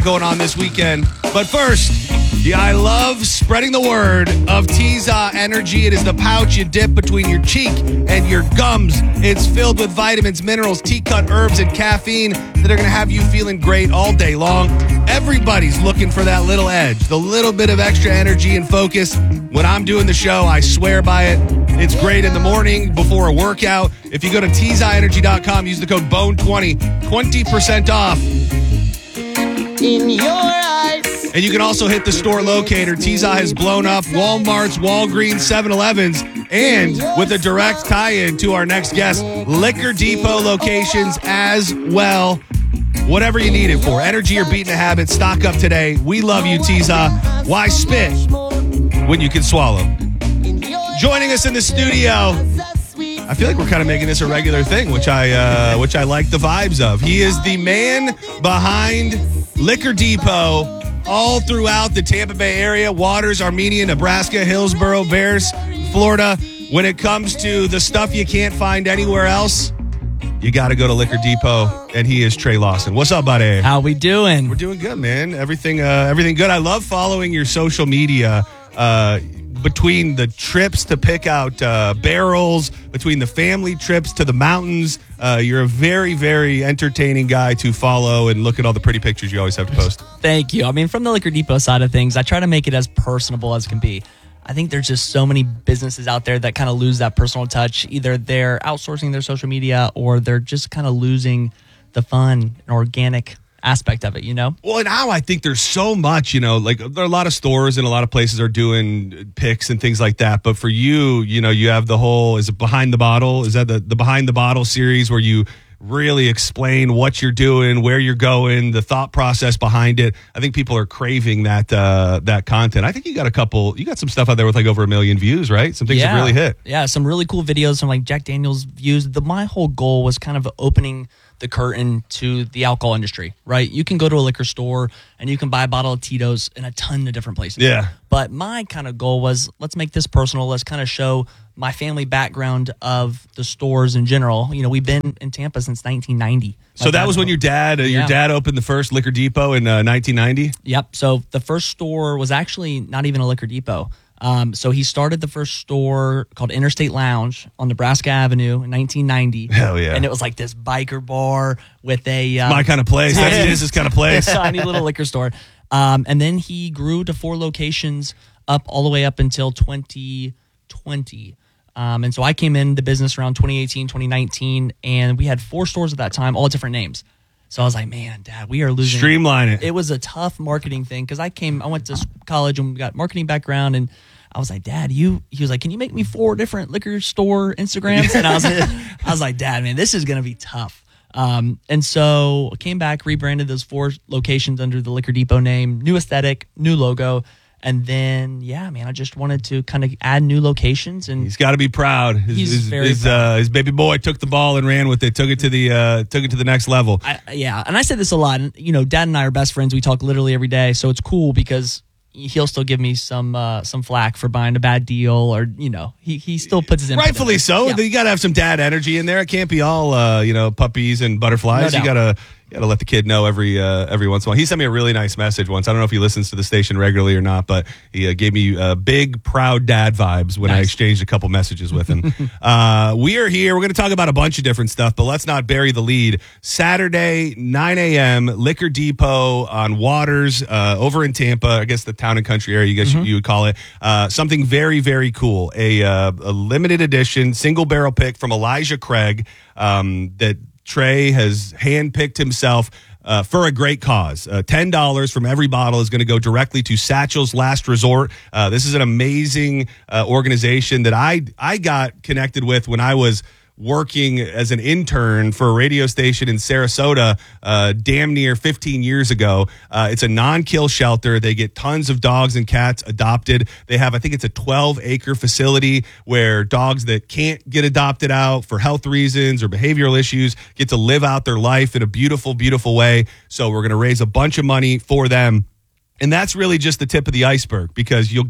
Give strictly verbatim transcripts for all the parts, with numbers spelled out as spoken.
going on this weekend. But first, yeah, I love spreading the word of Teza Energy. It is the pouch you dip between your cheek and your gums. It's filled with vitamins, minerals, tea-cut herbs, and caffeine that are going to have you feeling great all day long. Everybody's looking for that little edge, the little bit of extra energy and focus. When I'm doing the show, I swear by it. It's great in the morning before a workout. If you go to Teza Energy dot com, use the code B O N E twenty, twenty percent off. In your eyes. And you can also hit the store locator. Teza has blown up Walmart's, Walgreens, seven elevens, and with a direct tie-in to our next guest, Liquor Depot locations as well. Whatever you need it for, energy or beating a habit, stock up today. We love you, Teza. Why spit when you can swallow? Joining us in the studio, I feel like we're kind of making this a regular thing, which I uh, which I like the vibes of. He is the man behind Liquor Depot all throughout the Tampa Bay area, Waters, Armenia, Nebraska, Hillsborough, Bears, Florida. When it comes to the stuff you can't find anywhere else, you got to go to Liquor Depot, and he is Trey Lawson. What's up, buddy? How we doing? We're doing good, man. Everything, uh, everything good. I love following your social media. Uh, between the trips to pick out uh, barrels, between the family trips to the mountains, uh, you're a very, very entertaining guy to follow and look at all the pretty pictures you always have to post. Thank you. I mean, from the Liquor Depot side of things, I try to make it as personable as can be. I think there's just so many businesses out there that kind of lose that personal touch. Either they're outsourcing their social media or they're just kind of losing the fun and organic aspect of it, you know? Well, and now I think there's so much, you know, like there are a lot of stores and a lot of places are doing picks and things like that. But for you, you know, you have the whole, is it Behind the Bottle? Is that the, the Behind the Bottle series where you really explain what you're doing, where you're going, the thought process behind it? I think people are craving that uh, that content. I think you got a couple, you got some stuff out there with like over a million views, right? Some things yeah. have really hit. Yeah, some really cool videos from like Jack Daniel's views. The, my whole goal was kind of opening the curtain to the alcohol industry, right? You can go to a liquor store and you can buy a bottle of Tito's in a ton of different places. Yeah. But my kind of goal was, let's make this personal. Let's kind of show my family background of the stores in general. You know, we've been in Tampa since nineteen ninety. So that was when your dad, uh, your Yeah. dad opened the first Liquor Depot in uh, nineteen ninety? Yep. So the first store was actually not even a Liquor Depot. Um, so he started the first store called Interstate Lounge on Nebraska Avenue in nineteen ninety. Hell yeah. And it was like this biker bar with a... Uh, My kind of place. That's his kind of place. tiny little liquor store. Um, and then he grew to four locations up all the way up until twenty twenty. Um, and so I came into business around twenty eighteen, twenty nineteen, and we had four stores at that time, all different names. So I was like, man, Dad, we are losing. Streamline it. It was a tough marketing thing because I came, I went to college and got marketing background, and I was like, Dad, you, he was like, can you make me four different liquor store Instagrams? And I was like, I was like, Dad, man, this is going to be tough. Um, and so I came back, rebranded those four locations under the Liquor Depot name, new aesthetic, new logo. And then, yeah, man, I just wanted to kind of add new locations. And he's got to be proud. His, he's his, very his, proud. Uh, his baby boy took the ball and ran with it. Took it to the uh, took it to the next level. I, yeah, and I say this a lot. And, you know, Dad and I are best friends. We talk literally every day, so it's cool because he'll still give me some uh, some flack for buying a bad deal, or you know, he he still puts his input Rightfully in. so. Yeah. You got to have some dad energy in there. It can't be all uh, you know puppies and butterflies. No you doubt. gotta. You got to let the kid know every uh, every once in a while. He sent me a really nice message once. I don't know if he listens to the station regularly or not, but he uh, gave me uh, big, proud dad vibes when I Nice. exchanged a couple messages with him. uh, we are here. We're going to talk about a bunch of different stuff, but let's not bury the lead. Saturday, nine a.m., Liquor Depot on Waters uh, over in Tampa, I guess the town and country area, you guess Mm-hmm. you would call it. Uh, something very, very cool. A, uh, a limited edition single barrel pick from Elijah Craig um, that Trey has handpicked himself uh, for a great cause. Uh, ten dollars from every bottle is going to go directly to Satchel's Last Resort. Uh, this is an amazing uh, organization that I I got connected with when I was working as an intern for a radio station in Sarasota uh, damn near fifteen years ago. Uh, it's a non-kill shelter. They get tons of dogs and cats adopted. They have, I think it's a twelve acre facility where dogs that can't get adopted out for health reasons or behavioral issues get to live out their life in a beautiful, beautiful way. So we're going to raise a bunch of money for them. And that's really just the tip of the iceberg because you'll get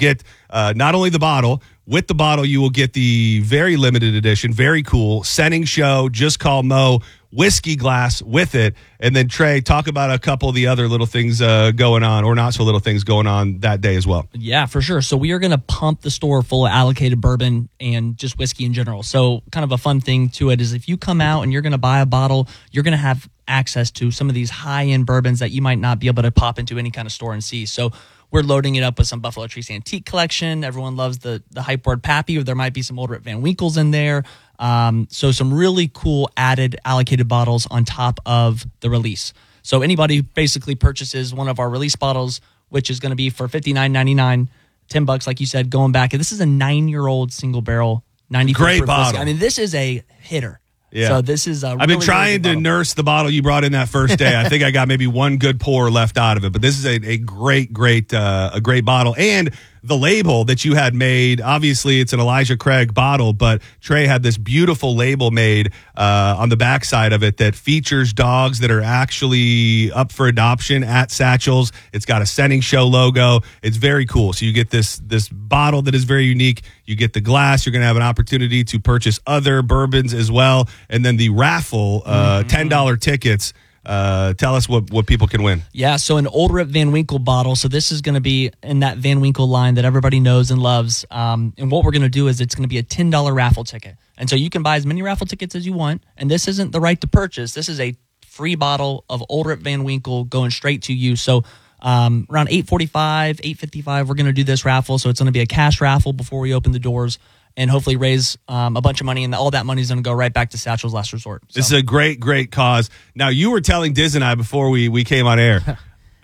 uh, not only the bottle, with the bottle, you will get the very limited edition, very cool Setting Show, Just Call Mo whiskey glass with it. And then, Trey, talk about a couple of the other little things uh, going on, or not so little things going on that day as well. Yeah, for sure. So we are going to pump the store full of allocated bourbon and just whiskey in general. So kind of a fun thing to it is if you come out and you're going to buy a bottle, you're going to have access to some of these high-end bourbons that you might not be able to pop into any kind of store and see. So we're loading it up with some Buffalo Trace Antique Collection. Everyone loves the the hype word Pappy, or there might be some Old Rip Van Winkles in there. Um, so some really cool added allocated bottles on top of the release. So anybody who basically purchases one of our release bottles, which is going to be for fifty-nine ninety-nine, ten bucks, like you said, going back. And this is a nine-year-old single barrel, ninety Great bottle. I mean, this is a hitter. Yeah. So this is a I've really, been trying really good to bottle. nurse the bottle you brought in that first day. I think I got maybe one good pour left out of it, but this is a, a great, great, uh, a great bottle. And the label that you had made, obviously it's an Elijah Craig bottle, but Trey had this beautiful label made uh, on the backside of it that features dogs that are actually up for adoption at Satchel's. It's got a Setting Show logo. It's very cool. So you get this this bottle that is very unique. You get the glass. You're going to have an opportunity to purchase other bourbons as well. And then the raffle, uh, ten dollars tickets. Uh, tell us what, what people can win. Yeah, so an Old Rip Van Winkle bottle. So this is going to be in that Van Winkle line that everybody knows and loves. Um, and what we're going to do is it's going to be a ten dollars raffle ticket. And so you can buy as many raffle tickets as you want. And this isn't the right to purchase. This is a free bottle of Old Rip Van Winkle going straight to you. So um, around eight forty-five, eight fifty-five, we're going to do this raffle. So it's going to be a cash raffle before we open the doors, and hopefully raise um, a bunch of money, and all that money is going to go right back to Satchel's Last Resort. So. This is a great, great cause. Now, you were telling Diz and I before we, we came on air,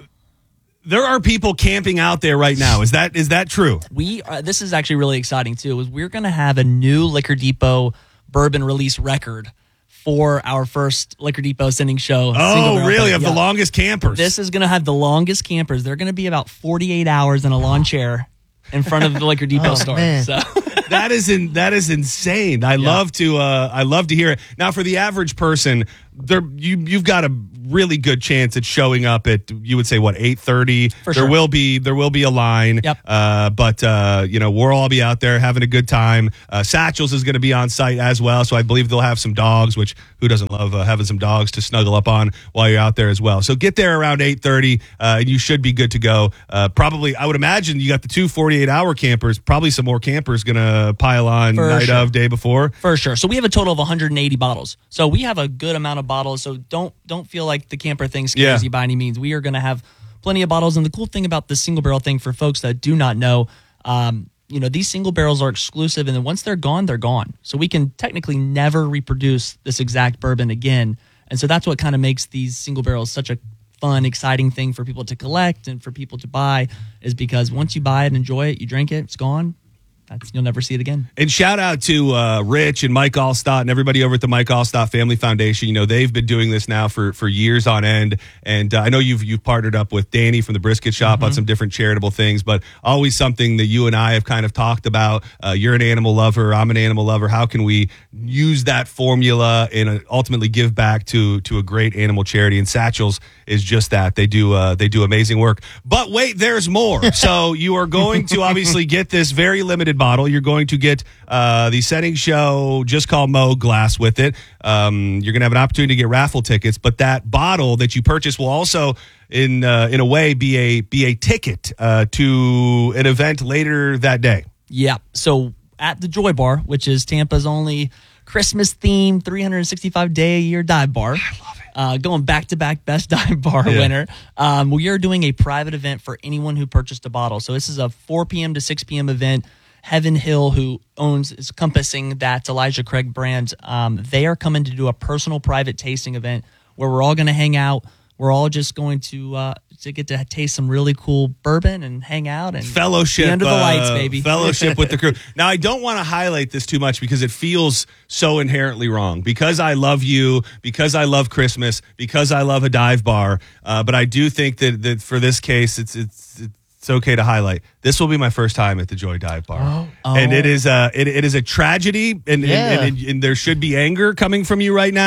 there are people camping out there right now. Is that is that true? We uh, this is actually really exciting too. Is we're going to have a new Liquor Depot bourbon release record for our first Liquor Depot Sending Show. Oh, really? thing. Of yeah. the longest campers? This is going to have the longest campers. They're going to be about forty-eight hours in a lawn chair in front of the Liquor Depot Oh, store. man. So. that is in, that is insane. I Yeah. love to uh, I love to hear it. Now, for the average person, there you you've got a really good chance at showing up at, you would say, what, eight thirty? For there sure. will be there will be a line. Yep. Uh, but uh, you know, we'll all be out there having a good time. Uh, Satchel's is going to be on site as well, so I believe they'll have some dogs. Which who doesn't love uh, having some dogs to snuggle up on while you're out there as well? So get there around eight thirty, uh, and you should be good to go. Uh, probably, I would imagine you got the two forty-eight hour campers. Probably some more campers going to pile on For night sure. of, day before. For sure. So we have a total of one hundred eighty bottles. So we have a good amount of bottles. So don't don't feel like the camper thing scares Yeah. you by any means. We are going to have plenty of bottles. And the cool thing about this single barrel thing, for folks that do not know, um, you know, these single barrels are exclusive, and then once they're gone, they're gone. So we can technically never reproduce this exact bourbon again. And so that's what kind of makes these single barrels such a fun, exciting thing for people to collect and for people to buy, is because once you buy it, enjoy it, you drink it, it's gone. That's, you'll never see it again. And shout out to uh, Rich and Mike Allstott and everybody over at the Mike Allstott Family Foundation. You know, they've been doing this now for, for years on end. And uh, I know you've you've partnered up with Danny from the Brisket Shop mm-hmm. on some different charitable things, but always something that you and I have kind of talked about. Uh, you're an animal lover. I'm an animal lover. How can we use that formula and uh, ultimately give back to to a great animal charity? And Satchel's is just that. They do uh, they do amazing work. But wait, there's more. So you are going to obviously get this very limited bottle. You're going to get uh, the Setting Show Just Call Mo glass with it. Um, you're going to have an opportunity to get raffle tickets, but that bottle that you purchase will also, in uh, in a way, be a be a ticket uh, to an event later that day. Yeah. So at the Joy Bar, which is Tampa's only Christmas themed three hundred sixty-five day a year dive bar. I love it. Uh, going back to back best dive bar Yeah. winner. Um, we are doing a private event for anyone who purchased a bottle. So this is a four p.m. to six p.m. event. Heaven Hill, who owns, is encompassing that Elijah Craig brand, um, they are coming to do a personal private tasting event where we're all going to hang out. We're all just going to uh, to get to taste some really cool bourbon and hang out and Fellowship be under the uh, lights, baby. Fellowship with the crew. Now, I don't want to highlight this too much because it feels so inherently wrong. Because I love you, because I love Christmas, because I love a dive bar. Uh, but I do think that, that for this case, it's it's it's okay to highlight. This will be my first time at the Joy Dive Bar, Oh. and it is a it, it is a tragedy, and, Yeah. and, and, and there should be anger coming from you right now.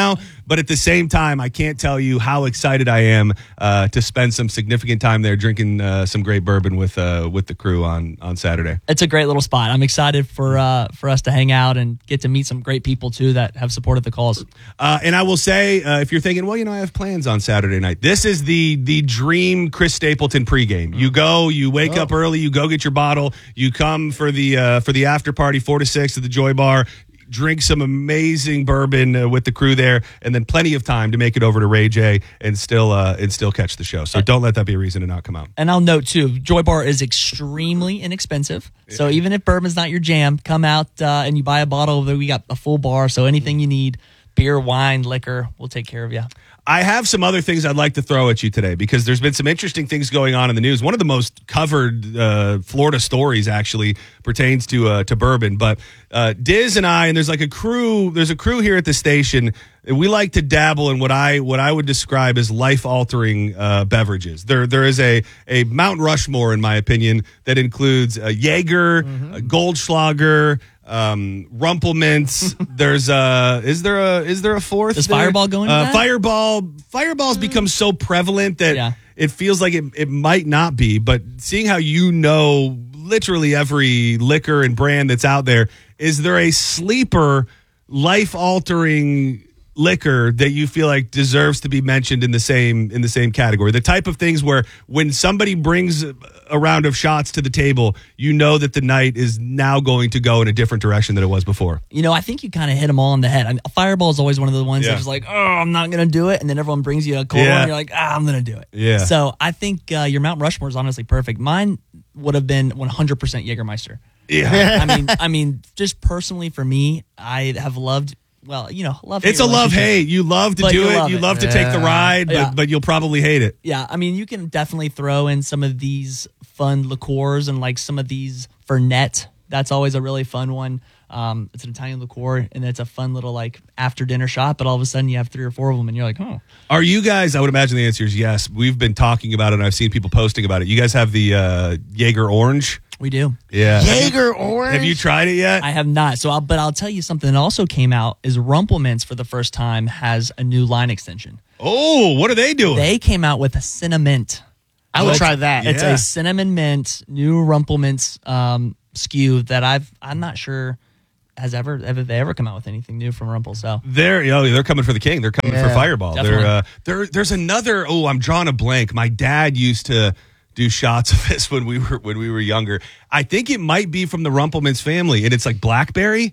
But at the same time, I can't tell you how excited I am uh, to spend some significant time there drinking uh, some great bourbon with uh, with the crew on, on Saturday. It's a great little spot. I'm excited for uh, for us to hang out and get to meet some great people, too, that have supported the cause. Uh, and I will say, uh, if you're thinking, well, you know, I have plans on Saturday night, this is the the dream Chris Stapleton pregame. You go, you wake Oh. up early, you go get your bottle, you come for the uh, for the after party, four to six at the Joy Bar, drink some amazing bourbon uh, with the crew there, and then plenty of time to make it over to Ray J and still uh, and still catch the show. So don't let that be a reason to not come out. And I'll note, too, Joy Bar is extremely inexpensive. So even if bourbon's not your jam, come out uh, and you buy a bottle. We got a full bar, so anything you need, beer, wine, liquor, we'll take care of you. I have some other things I'd like to throw at you today because there's been some interesting things going on in the news. One of the most covered uh, Florida stories actually pertains to uh, to bourbon. But uh, Diz and I, and there's like a crew. There's a crew here at the station. And we like to dabble in what I what I would describe as life altering uh, beverages. There there is a a Mount Rushmore, in my opinion, that includes a Jaeger, Mm-hmm. a Goldschlager. Um, Rumpelmints. There's a is there a is there a fourth? Does there? Fireball go into uh, that? Fireball. Fireball's become so prevalent that Yeah. it feels like it, it might not be. But seeing how you know literally every liquor and brand that's out there, is there a sleeper, life altering liquor that you feel like deserves to be mentioned in the same in the same category? The type of things where when somebody brings a round of shots to the table, you know that the night is now going to go in a different direction than it was before. You know, I think you kind of hit them all on the head. I mean, Fireball is always one of the ones Yeah. that's like, oh, I'm not going to do it. And then everyone brings you a cold Yeah. one. And you're like, ah, I'm going to do it. Yeah. So I think uh, your Mount Rushmore is honestly perfect. Mine would have been one hundred percent Jägermeister. Yeah. I mean, I mean, just personally for me, I have loved, well, you know, love. It's a love hate. You love to But do you it. love you it. love to take the ride, but, Yeah. but you'll probably hate it. Yeah, I mean, you can definitely throw in some of these fun liqueurs and like some of these Fernet. That's always a really fun one. Um, it's an Italian liqueur, and it's a fun little like after dinner shot. But all of a sudden, you have three or four of them, and you're like, oh. Are you guys, I would imagine the answer is yes. We've been talking about it, and I've seen people posting about it. You guys have the uh, Jaeger Orange? We do. Yeah. Jaeger Orange. Have you tried it yet? I have not. So, I'll, but I'll tell you something that also came out is Rumpelmints for the first time has a new line extension. Oh, what are they doing? They came out with a cinnamon. I would So try it's- that. It's Yeah. a cinnamon mint, new Rumpelmints um, S K U that I've. I'm not sure has ever ever they ever come out with anything new from Rumpel. So They're oh, they're coming for the king. They're coming for Yeah, Fireball. definitely. They're uh, there. There's another. Oh, I'm drawing a blank. My dad used to do shots of this when we were when we were younger. I think it might be from the Rumpelmans family, and it's like blackberry.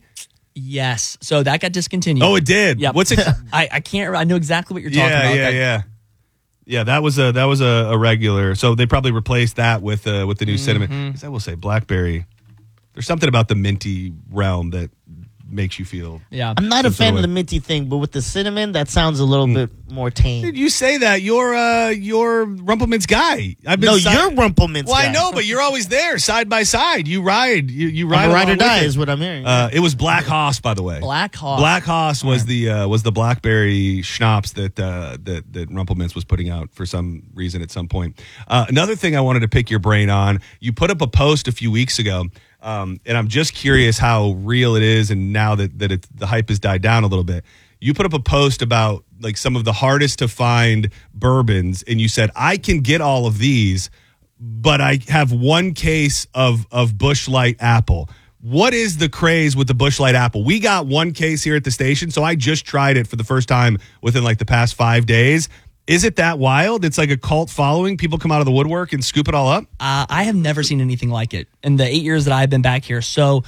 yes, so that got discontinued. Oh, it did. Yep. What's it? I, I can't. I know exactly what you're talking yeah, about. yeah, That- yeah. Yeah, that was a that was a, a regular. So they probably replaced that with uh, with the new cinnamon. 'Cause I will say blackberry. There's something about the minty realm that makes you feel. Yeah. I'm not a Some sort fan of of the way. minty thing, but with the cinnamon, that sounds a little bit more tame. Dude, you say that you're uh you're Rumpelman's guy. I've been No, si- you're Rumpelmints. Well, I guy. know, but you're always there, side by side. You ride. You you ride. I'm a ride or along with die it. is what I'm hearing. Uh, it was Black Hoss, by the way. Black Hawk. Black Hoss was the uh, was the blackberry schnapps that uh, that that Rumpelmans was putting out for some reason at some point. Uh, another thing I wanted to pick your brain on. You put up a post a few weeks ago, um, and I'm just curious how real it is. And now that that it, the hype has died down a little bit, you put up a post about like some of the hardest to find bourbons, and you said I can get all of these, but I have one case of of Busch Light Apple. What is the craze with the Busch Light Apple? We got one case here at the station, so I just tried it for the first time within like the past five days. Is it that wild? It's like a cult following. People come out of the woodwork and scoop it all up. Uh, I have never seen anything like it in the eight years that I've been back here. So,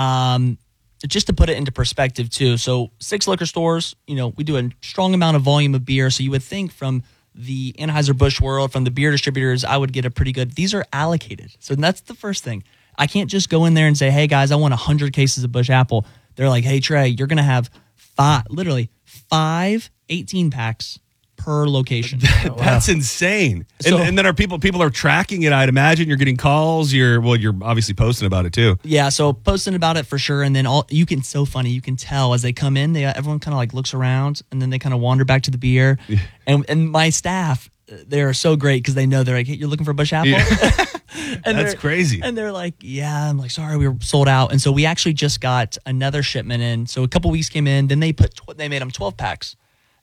um, just to put it into perspective, too. So, six liquor stores. You know, we do a strong amount of volume of beer. So, you would think from the Anheuser-Busch world, from the beer distributors, I would get a pretty good. These are allocated. So that's the first thing. I can't just go in there and say, "Hey guys, I want one hundred cases of Busch Apple." They're like, "Hey Trey, you're gonna have five, literally five eighteen packs per location." That's insane. So- and, and then are people people are tracking it? I'd imagine you're getting calls. You're well, you're obviously posting about it too. Yeah, so posting about it for sure, and then all you can so funny you can tell as they come in, they everyone kind of like looks around, and then they kind of wander back to the beer, and and my staff, they're so great because they know they're like, "Hey, you're looking for Busch Apple." Yeah. And That's they're- crazy. And they're like, "Yeah." I'm like, "Sorry, we were sold out." And so we actually just got another shipment in. So a couple weeks came in, then they put tw- they made them twelve packs.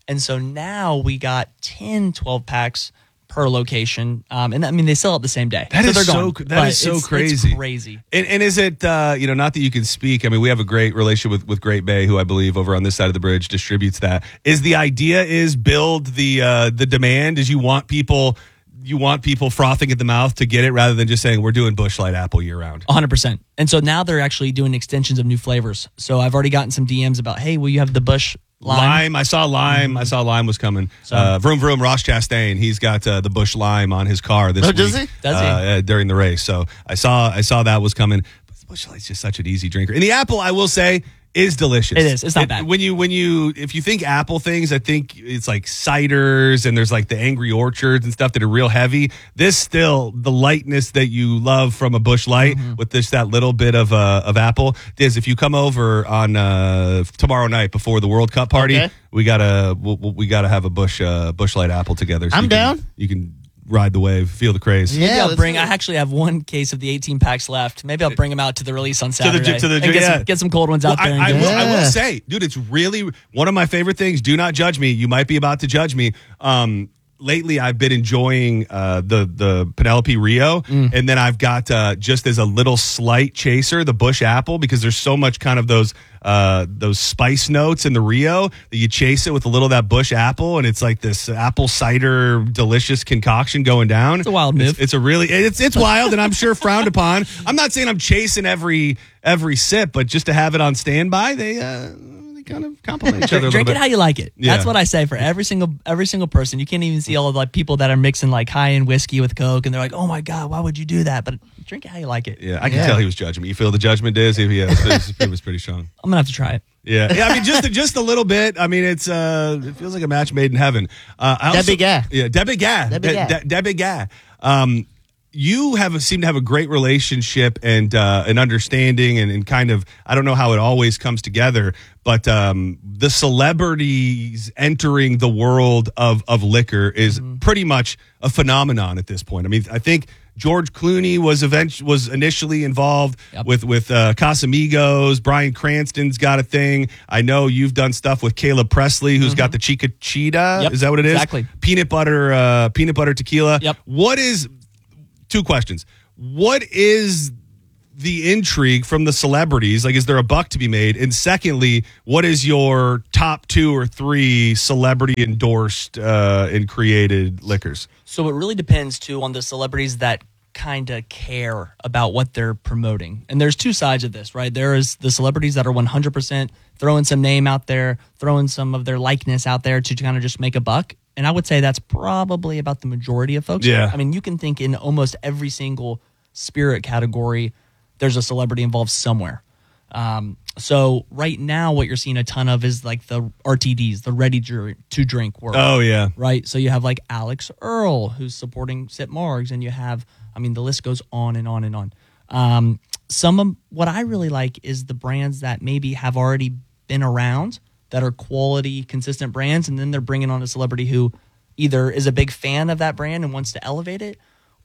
And so now we got ten twelve packs per location. Um, and I mean, they sell it the same day. That so is they're so gone. that But is so it's, crazy. It's crazy. And, and is it uh, you know, not that you can speak. I mean, we have a great relationship with with Great Bay, who I believe over on this side of the bridge distributes that. Is the idea is build the uh, the demand? Is you want people you want people frothing at the mouth to get it rather than just saying we're doing Busch Light Apple year round? one hundred percent. And so now they're actually doing extensions of new flavors. So I've already gotten some D Ms about, hey, will you have the Busch lime? Lime. I saw lime. Mm-hmm. I saw lime was coming. So, uh, vroom vroom. Ross Chastain. He's got uh, the Busch lime on his car this Oh, week. does he? Does he? Uh, uh, during the race. So I saw. I saw that was coming. But Busch Light's just such an easy drinker. And the apple, I will say, is delicious. It is. It's not bad. When you when you if you think apple things, I think it's like ciders and there's like the Angry Orchards and stuff that are real heavy. This still the lightness that you love from a Busch Light Mm-hmm. with just that little bit of uh, of apple. Diz, if you come over on uh, tomorrow night before the World Cup party, Okay. we gotta we, we gotta have a Busch uh, Busch Light apple together. So I'm you can- down. You can ride the wave, feel the craze. Yeah. Maybe I'll let's bring. do I it. actually have one case of the eighteen packs left. Maybe I'll bring them out to the release on the Saturday gy- to the and gy- get, yeah. some, get some cold ones out Well, there. I, I, and will, get- I will Yeah. say, dude, it's really one of my favorite things. Do not judge me. You might be about to judge me. Um, lately, I've been enjoying uh, the the Penelope Rio, Mm. and then I've got uh, just as a little slight chaser the Busch Apple because there's so much kind of those uh, those spice notes in the Rio that you chase it with a little of that Busch Apple, and it's like this apple cider delicious concoction going down. It's a wild It's, move. it's a really it's it's wild, and I'm sure frowned upon. I'm not saying I'm chasing every every sip, but just to have it on standby, they uh, they kind of complement each other a little Drink bit. it how you like it. Yeah. That's what I say for every single every single person. You can't even see all of like people that are mixing like high end whiskey with Coke, and they're like, "Oh my god, why would you do that?" But drink it how you like it. Yeah, I can Yeah. tell he was judging me. You feel the judgment, Diz? He, yeah, it was, it was pretty strong. I'm gonna have to try it. Yeah, yeah. I mean, just just a little bit. I mean, it's uh, it feels like a match made in heaven. Uh, I also- Debbie Gah. Yeah, Debbie Gah. Debbie De- Gah. De- Debbie Gah. Um, you have a, seem to have a great relationship and uh, an understanding and, and kind of I don't know how it always comes together, but um, the celebrities entering the world of of liquor is Mm-hmm. pretty much a phenomenon at this point. I mean, I think George Clooney was event- was initially involved Yep. with with uh, Casamigos. Bryan Cranston's got a thing. I know you've done stuff with Caleb Presley, who's got the Chica Cheetah. Yep, Is that what it is? exactly. Peanut butter, uh, peanut butter tequila. Yep. What is? Two questions. What is the intrigue from the celebrities? Like, is there a buck to be made? And secondly, what is your top two or three celebrity endorsed uh, and created liquors? So it really depends too on the celebrities that kind of care about what they're promoting. And there's two sides of this, right? There is the celebrities that are one hundred percent throwing some name out there, throwing some of their likeness out there to kind of just make a buck. And I would say that's probably about the majority of folks. Yeah. I mean, you can think in almost every single spirit category, there's a celebrity involved somewhere. Um, so right now, what you're seeing a ton of is like the R T Ds, the ready to to drink world. Oh yeah. Right. So you have like Alex Earl, who's supporting Sip Margs, and you have, I mean, the list goes on and on and on. Um, some of what I really like is the brands that maybe have already been around that are quality, consistent brands, and then they're bringing on a celebrity who either is a big fan of that brand and wants to elevate it,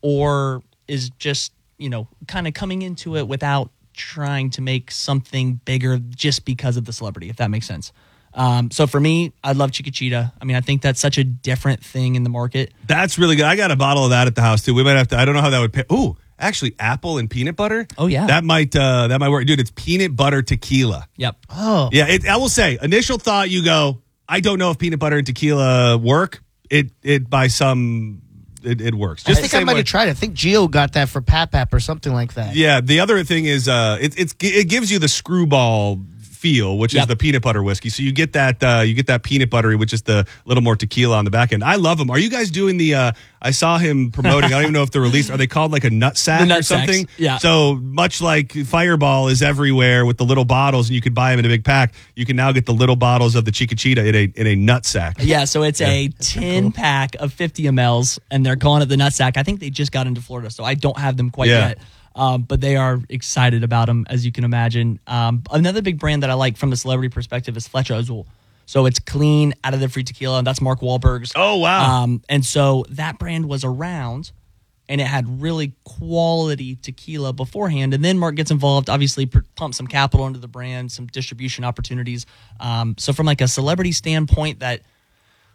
or is just, you know, kind of coming into it without trying to make something bigger just because of the celebrity, if that makes sense. Um, so for me, I love Chica Cheetah. I mean, I think that's such a different thing in the market. That's really good. I got a bottle of that at the house too. We might have to. I don't know how that would. Pay. Ooh, actually, apple and peanut butter. Oh, yeah. that might uh, that might work, dude. It's peanut butter tequila. Yep. Oh. Yeah, it, I will say, initial thought, you go, I don't know if peanut butter and tequila work. It it by some it, it works. I Just the think I same might way. have tried it. I think Gio got that for Pap Pap or something like that. Yeah, the other thing is uh, it it's it gives you the screwball feel, which is Yep. the peanut butter whiskey. So you get that uh, you get that peanut buttery, which is the little more tequila on the back end. I love them. Are you guys doing the? Uh, I saw him promoting. I don't even know if they're released. Are they called like a nut sack The nut or something? sacks, yeah. So much like Fireball is everywhere with the little bottles, and you could buy them in a big pack. You can now get the little bottles of the Chica Cheetah in a in a nut sack. Yeah, so it's a ten pack of fifty milliliters, and they're calling it the Nutsack. I think they just got into Florida, so I don't have them quite Yeah. yet. Um, but they are excited about them, as you can imagine. Um, another big brand that I like from the celebrity perspective is Flecha Azul. So it's clean, out of the free tequila, and that's Mark Wahlberg's. Oh wow! Um, and so that brand was around, and it had really quality tequila beforehand. And then Mark gets involved, obviously pr- pump some capital into the brand, some distribution opportunities. Um, so from like a celebrity standpoint, that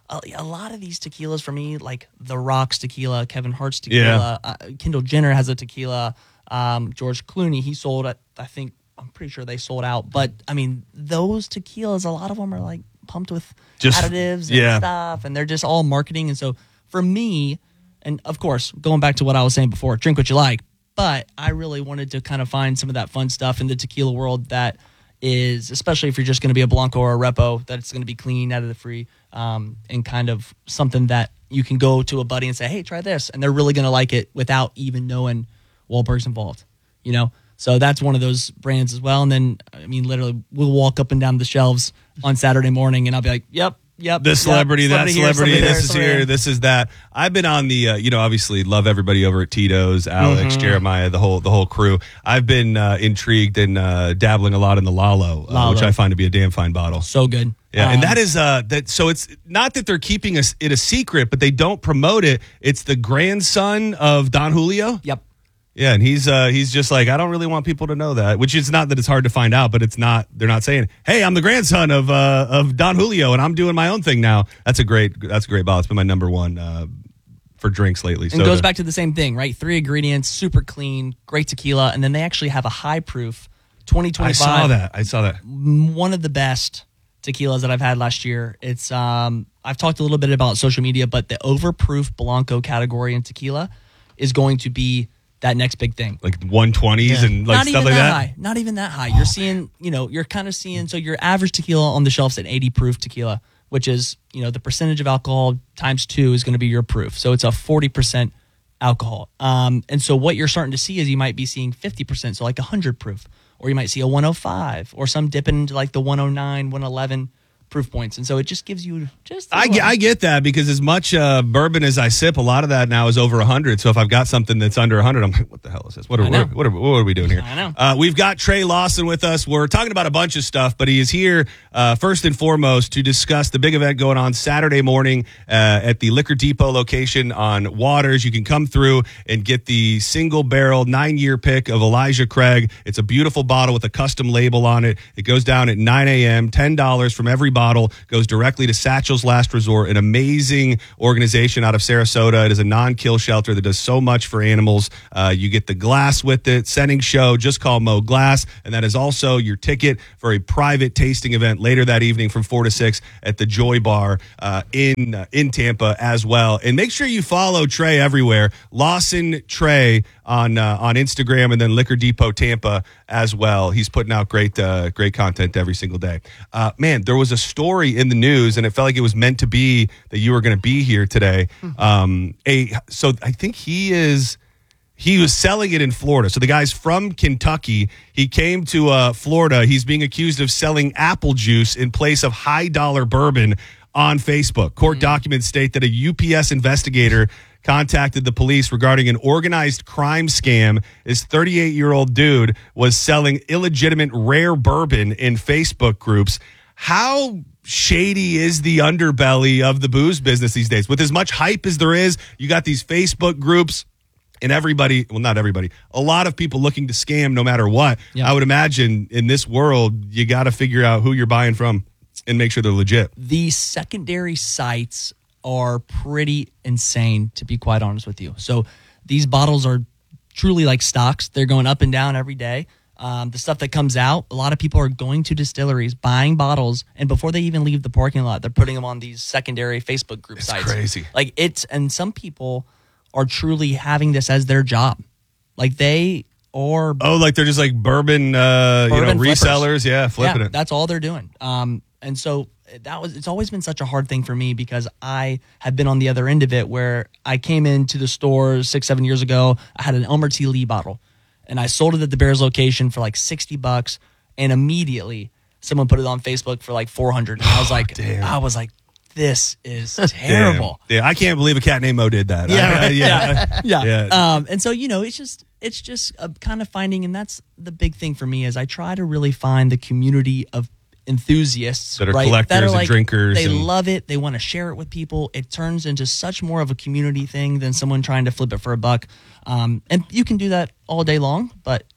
a, a lot of these tequilas for me, like The Rock's tequila, Kevin Hart's tequila, yeah. uh, Kendall Jenner has a tequila, um, George Clooney, he sold it. I think, I'm pretty sure they sold out. But, I mean, those tequilas, a lot of them are like pumped with just, additives and yeah. stuff, and they're just all marketing. And so for me, and of course, going back to what I was saying before, drink what you like, but I really wanted to kind of find some of that fun stuff in the tequila world that is, especially if you're just going to be a Blanco or a Repo, that it's going to be clean, out of the free, um, and kind of something that you can go to a buddy and say, hey, try this, and they're really going to like it without even knowing Wahlberg's involved, you know? So that's one of those brands as well. And then, I mean, literally, we'll walk up and down the shelves on Saturday morning, and I'll be like, yep, yep. This celebrity, yep, that celebrity, here, this is here, there. this is that. I've been on the, uh, you know, obviously love everybody over at Tito's, Alex, mm-hmm. Jeremiah, the whole the whole crew. I've been uh, intrigued and uh, dabbling a lot in the Lalo, uh, which I find to be a damn fine bottle. So good. Yeah, um, and that is uh that. So it's not that they're keeping us it a secret, but they don't promote it. It's the grandson of Don Julio. Yep. Yeah, and he's uh, he's just like, I don't really want people to know that, which is not that it's hard to find out, but it's not, they're not saying, hey, I'm the grandson of uh, of Don Julio, and I'm doing my own thing now. That's a great that's a great bottle. It's been my number one uh, for drinks lately. And it goes back to the same thing, right? Three ingredients, super clean, great tequila, and then they actually have a high proof twenty twenty-five. I saw that. I saw that. One of the best tequilas that I've had last year. It's um, I've talked a little bit about social media, but the overproof Blanco category in tequila is going to be that next big thing. Like one twenties yeah. and like Not stuff even like that, that? High. Not even that high. You're seeing, you know, you're kind of seeing, so your average tequila on the shelf's at eighty proof tequila, which is, you know, the percentage of alcohol times two is going to be your proof. So it's a forty percent alcohol. Um, and so what you're starting to see is you might be seeing fifty percent, so like one hundred proof, or you might see a one oh five, or some dipping into like the one oh nine, one eleven proof points. And so it just gives you just I get, I get that, because as much uh, bourbon as I sip, a lot of that now is over one hundred. So if I've got something that's under one hundred, I'm like, what the hell is this? What are, what, what, are, what are we doing here? I know. Uh, we've got Trey Lawson with us. We're talking about a bunch of stuff, but he is here uh, first and foremost to discuss the big event going on Saturday morning uh, at the Liquor Depot location on Waters. You can come through and get the single barrel nine-year pick of Elijah Craig. It's a beautiful bottle with a custom label on it. It goes down at nine a.m., ten dollars from every bottle, goes directly to Satchel's Last Resort, an amazing organization out of Sarasota. It is a non-kill shelter that does so much for animals. Uh, you get the glass with it, sending show, just call Mo Glass, and that is also your ticket for a private tasting event later that evening from four to six at the Joy Bar uh, in uh, in Tampa as well. And make sure you follow Trey everywhere, Lawson Trey on uh, on Instagram, and then Liquor Depot Tampa as well. He's putting out great uh, great content every single day. Uh, man, there was a story in the news, and it felt like it was meant to be that you were going to be here today. Um, a so I think he is. He was selling it in Florida. So the guy's from Kentucky. He came to uh, Florida. He's being accused of selling apple juice in place of high dollar bourbon on Facebook. Court mm-hmm. documents state that a U P S investigator contacted the police regarding an organized crime scam. This thirty-eight-year-old dude was selling illegitimate rare bourbon in Facebook groups. How shady is the underbelly of the booze business these days? With as much hype as there is, you got these Facebook groups and everybody, well, not everybody, a lot of people looking to scam no matter what. Yep. I would imagine in this world, you got to figure out who you're buying from and make sure they're legit. The secondary sites are pretty insane, to be quite honest with you. So these bottles are truly like stocks. They're going up and down every day. Um, the stuff that comes out, a lot of people are going to distilleries, buying bottles, and before they even leave the parking lot, they're putting them on these secondary Facebook group it's sites. Crazy. Like it's, and some people are truly having this as their job. Like they are. Oh, like they're just like bourbon, uh, bourbon you know, resellers. Flippers. Yeah, flipping yeah, it. That's all they're doing. Um, and so that was, it's always been such a hard thing for me because I have been on the other end of it where I came into the store six, seven years ago. I had an Elmer T. Lee bottle and I sold it at the Bears location for like sixty bucks. And immediately someone put it on Facebook for like four hundred. And I was like, oh, I was like, this is terrible. Damn. Yeah, I can't believe a cat named Mo did that. Yeah, I, right. yeah, yeah. yeah. Um, and so you know, it's just it's just a kind of finding, and that's the big thing for me is I try to really find the community of enthusiasts that are right? collectors that are and like, drinkers. They and... love it. They want to share it with people. It turns into such more of a community thing than someone trying to flip it for a buck. Um, and you can do that all day long, but just don't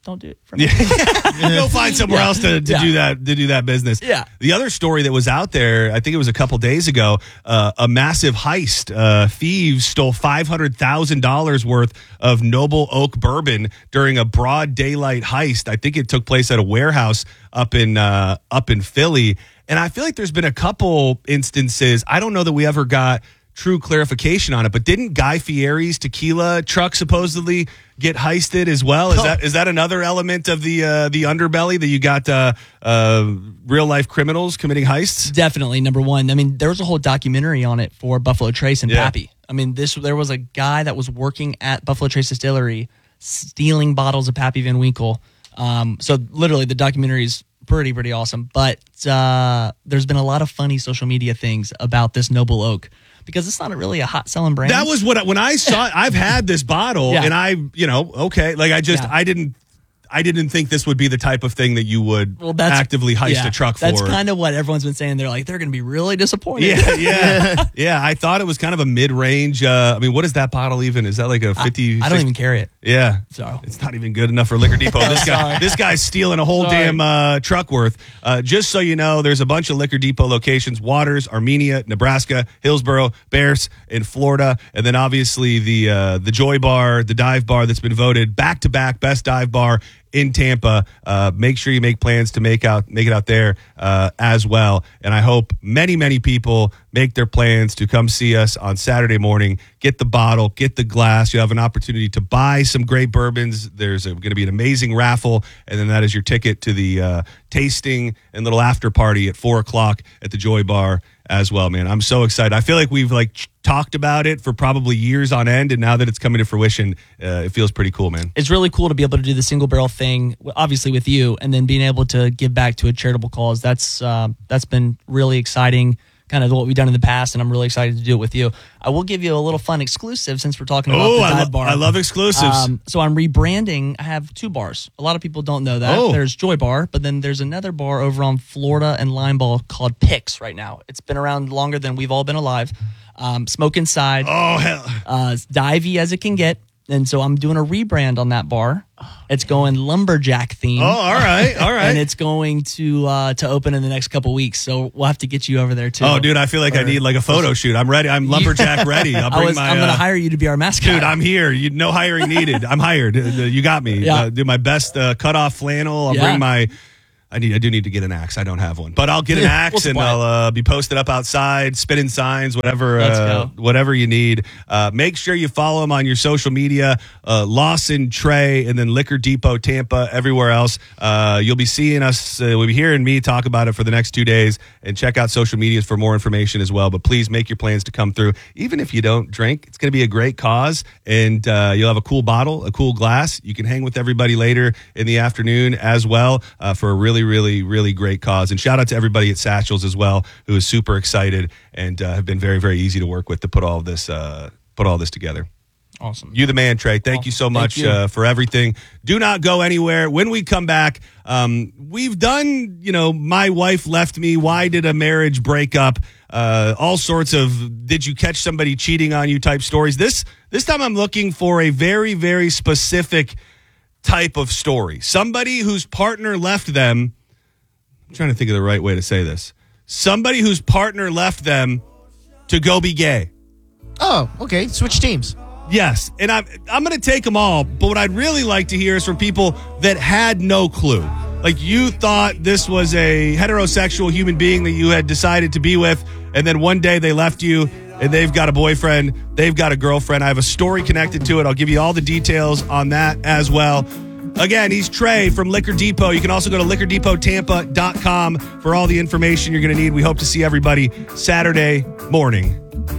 don't do it for me. Go find somewhere Yeah. else to, to Yeah. do that to do that business. Yeah. The other story that was out there, I think it was a couple days ago, uh, a massive heist. Uh, thieves stole five hundred thousand dollars worth of Noble Oak bourbon during a broad daylight heist. I think it took place at a warehouse up in uh, up in Philly. And I feel like there's been a couple instances. I don't know that we ever got true clarification on it, but didn't Guy Fieri's tequila truck supposedly get heisted as well? Is Oh. that is that another element of the uh, the underbelly that you got uh, uh, real life criminals committing heists? Definitely number one. I mean, there was a whole documentary on it for Buffalo Trace and Yeah. Pappy. I mean, this there was a guy that was working at Buffalo Trace Distillery stealing bottles of Pappy Van Winkle. Um, so literally, the documentary is pretty pretty awesome. But uh, there's been a lot of funny social media things about this Noble Oak because it's not really a hot selling brand. That was what I, when I saw it, I've had this bottle Yeah. and I, you know, okay, like I just Yeah. I didn't I didn't think this would be the type of thing that you would well, that's, actively heist yeah, a truck for. That's kind of what everyone's been saying. They're like, they're going to be really disappointed. Yeah, yeah, yeah. I thought it was kind of a mid-range. Uh, I mean, what is that bottle even? Is that like a fifty? I, I don't even carry it. Yeah, So. it's not even good enough for Liquor Depot. This guy, Sorry. this guy's stealing a whole Sorry. damn uh, truck worth. Uh, just so you know, there's a bunch of Liquor Depot locations: Waters, Armenia, Nebraska, Hillsboro, Bears, in Florida, and then obviously the uh, the Joy Bar, the dive bar that's been voted back to back best dive bar in Tampa. Uh, make sure you make plans to make out make it out there uh, as well. And I hope many, many people make their plans to come see us on Saturday morning. Get the bottle, get the glass. You have an opportunity to buy some great bourbons. There's going to be an amazing raffle, and then that is your ticket to the uh, tasting and little after party at four o'clock at the Joy Bar as well, man. I'm so excited. I feel like we've like ch- talked about it for probably years on end, and now that it's coming to fruition, uh, it feels pretty cool, man. It's really cool to be able to do the single barrel thing, obviously with you, and then being able to give back to a charitable cause. That's uh, that's been really exciting, kind of what we've done in the past, and I'm really excited to do it with you. I will give you a little fun exclusive since we're talking about Oh, the I, dive lo- bar. I love exclusives. Um, so I'm rebranding. I have two bars. A lot of people don't know that. Oh. There's Joy Bar, but then there's another bar over on Florida and Limeball called Pix right now. It's been around longer than we've all been alive. Um, smoke inside, oh, hell. uh, as divey as it can get. And so I'm doing a rebrand on that bar. It's going lumberjack theme. Oh, all right. All right. And it's going to uh, to open in the next couple weeks. So we'll have to get you over there too. Oh, dude, I feel like I Or- need like a photo shoot. I'm ready. I'm lumberjack ready. I'll I bring was, my. I'm going to uh, hire you to be our mascot. Dude, I'm here. You no hiring needed. I'm hired. Uh, You got me. Yeah. Uh, do my best uh, cut off flannel. I'll Yeah. bring my. I need. I do need to get an axe. I don't have one, but I'll get an We'll axe and supply I'll uh, be posted up outside, spinning signs, whatever, Let's uh, go. whatever you need. Uh, make sure you follow them on your social media, uh, Lawson Trey, and then Liquor Depot Tampa. Everywhere else, uh, you'll be seeing us. Uh, we'll be hearing me talk about it for the next two days, and check out social medias for more information as well. But please make your plans to come through, even if you don't drink. It's going to be a great cause, and uh, you'll have a cool bottle, a cool glass. You can hang with everybody later in the afternoon as well uh, for a really, really, really great cause. And shout out to everybody at Satchels as well, who is super excited and uh, have been very, very easy to work with to put all this uh, put all this together. Awesome. You the man, Trey. Thank you so Thank much you. uh, for everything. Do not go anywhere. When we come back, um, we've done, you know, my wife left me. Why did a marriage break up? Uh, all sorts of did you catch somebody cheating on you type stories. This this time I'm looking for a very, very specific type of story. Somebody whose partner left them. I'm trying to think of the right way to say this. Somebody whose partner left them to go be gay. Oh, okay. Switch teams. Yes, and I'm I'm going to take them all, but what I'd really like to hear is from people that had no clue. Like you thought this was a heterosexual human being that you had decided to be with, and then one day they left you, and they've got a boyfriend, they've got a girlfriend. I have a story connected to it. I'll give you all the details on that as well. Again, he's Trey from Liquor Depot. You can also go to liquor depot tampa dot com for all the information you're going to need. We hope to see everybody Saturday morning.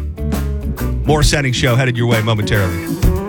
More Setting Show headed your way momentarily.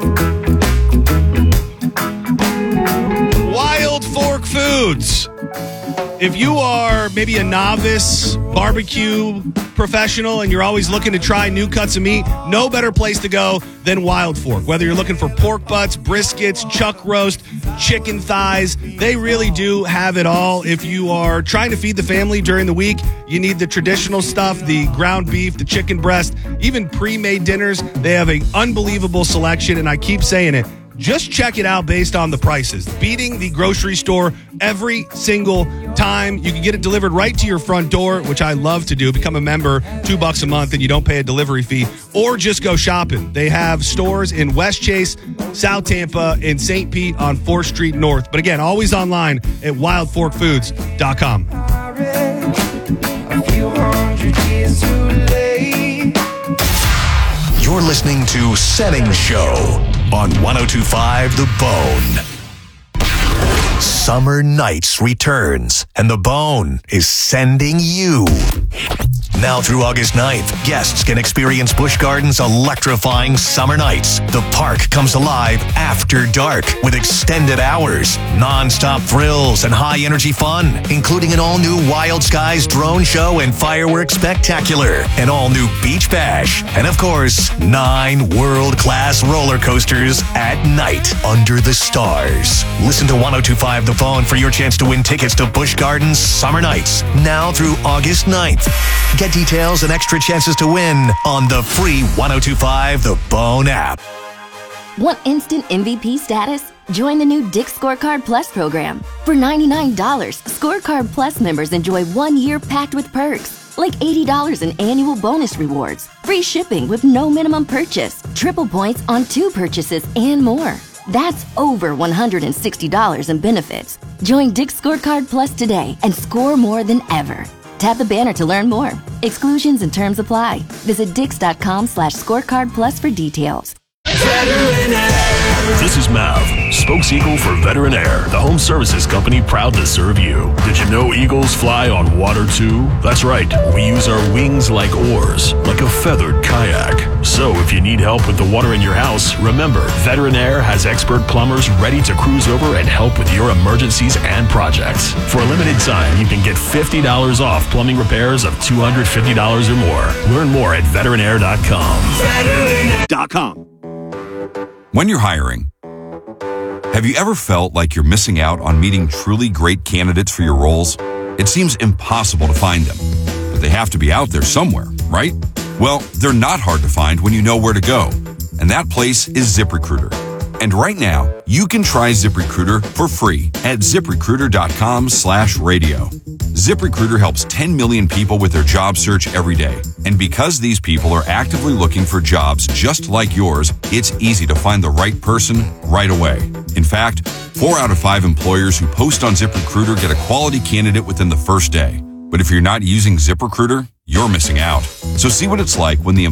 Wild Fork Foods. If you are maybe a novice barbecue professional and you're always looking to try new cuts of meat, no better place to go than Wild Fork. Whether you're looking for pork butts, briskets, chuck roast, chicken thighs, they really do have it all. If you are trying to feed the family during the week, you need the traditional stuff, the ground beef, the chicken breast, even pre-made dinners. They have an unbelievable selection, and I keep saying it. just check it out based on the prices. Beating the grocery store every single time. You can get it delivered right to your front door, which I love to do. Become a member, two bucks a month, and you don't pay a delivery fee. Or just go shopping. They have stores in West Chase, South Tampa, and Saint Pete on fourth Street North. But again, always online at wild fork foods dot com. You're listening to Setting Show on one oh two point five The Bone. Summer Nights returns, and The Bone is sending you. Now through August ninth, guests can experience Busch Gardens' electrifying summer nights. The park comes alive after dark with extended hours, non-stop thrills, and high-energy fun, including an all-new Wild Skies drone show and fireworks spectacular, an all-new beach bash, and of course, nine world-class roller coasters at night under the stars. Listen to one oh two point five The Bone for your chance to win tickets to Busch Gardens Summer Nights, now through August ninth. Get details and extra chances to win on the free one oh two point five The Bone app. Want instant M V P status? Join the new Dick's Scorecard Plus program. For ninety-nine dollars, Scorecard Plus members enjoy one year packed with perks, like eighty dollars in annual bonus rewards, free shipping with no minimum purchase, triple points on two purchases, and more. That's over one hundred sixty dollars in benefits. Join Dick's Scorecard Plus today and score more than ever. Tap the banner to learn more. Exclusions and terms apply. Visit dix.com slash scorecard plus for details. This is Mav, spokes eagle for Veteran Air, the home services company proud to serve you. Did you know eagles fly on water too? That's right, we use our wings like oars, like a feathered kayak. So if you need help with the water in your house, remember, Veteran Air has expert plumbers ready to cruise over and help with your emergencies and projects. For a limited time, you can get fifty dollars off plumbing repairs of two hundred fifty dollars or more. Learn more at veteran air dot com. Veteran dot com. When you're hiring, have you ever felt like you're missing out on meeting truly great candidates for your roles? It seems impossible to find them, but they have to be out there somewhere, right? Well, they're not hard to find when you know where to go, and that place is ZipRecruiter. And right now, you can try ZipRecruiter for free at ZipRecruiter.com slash radio. ZipRecruiter helps ten million people with their job search every day. And because these people are actively looking for jobs just like yours, it's easy to find the right person right away. In fact, four out of five employers who post on ZipRecruiter get a quality candidate within the first day. But if you're not using ZipRecruiter, you're missing out. So see what it's like when the